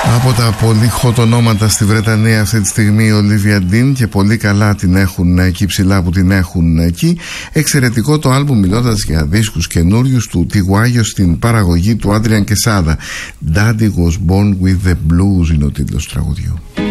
Από τα πολύ hot ονόματα στη Βρετανία αυτή τη στιγμή η Olivia Dean, και πολύ καλά την έχουν εκεί ψηλά που την έχουν εκεί. Εξαιρετικό το άλμπουμ, μιλώντας για δίσκους καινούριους, του Τιγουάγιο στην παραγωγή του Άντριαν Κεσάδα. Daddy was born with the blues είναι ο τίτλος του τραγουδιού.